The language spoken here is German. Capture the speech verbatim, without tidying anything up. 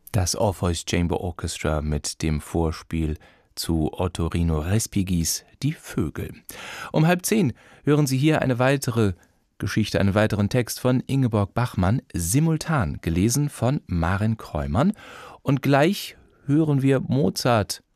Das Orpheus Chamber Orchestra mit dem Vorspiel zu Ottorino Respigis Die Vögel. Um halb zehn hören Sie hier eine weitere Geschichte, einen weiteren Text von Ingeborg Bachmann, simultan gelesen von Maren Kräumann. Und gleich hören wir Mozart